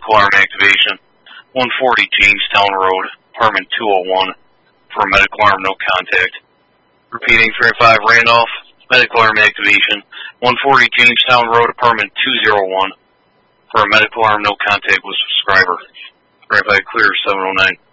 medical arm activation. 140 Jamestown Road, apartment 201, for a medical arm no contact. Repeating, 305 Randolph, medical arm activation. 140 Jamestown Road, apartment 201, for a medical arm no contact with subscriber. 305 clear, 709.